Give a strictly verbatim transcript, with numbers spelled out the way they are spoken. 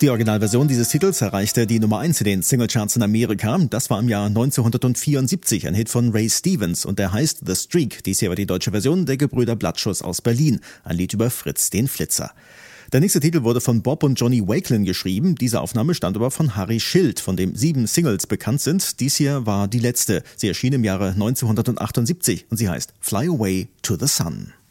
Die Originalversion dieses Titels erreichte die Nummer eins in den Singlecharts in Amerika. Das war im Jahr neunzehnhundertvierundsiebzig, ein Hit von Ray Stevens, und der heißt The Streak. Dies hier war die deutsche Version der Gebrüder Blattschuss aus Berlin, ein Lied über Fritz den Flitzer. Der nächste Titel wurde von Bob und Johnny Wakelin geschrieben. Diese Aufnahme stammt aber von Harry Schild, von dem sieben Singles bekannt sind. Dies hier war die letzte. Sie erschien im Jahre neunzehnhundertachtundsiebzig und sie heißt Fly Away to the Sun.